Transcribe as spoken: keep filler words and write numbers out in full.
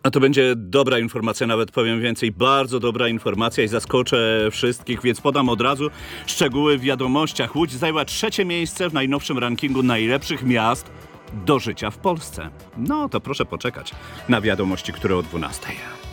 A to będzie dobra informacja, nawet powiem więcej, bardzo dobra informacja i zaskoczę wszystkich, więc podam od razu szczegóły w wiadomościach. Łódź zajęła trzecie miejsce w najnowszym rankingu najlepszych miast do życia w Polsce. No to proszę poczekać na wiadomości, które o dwunastej.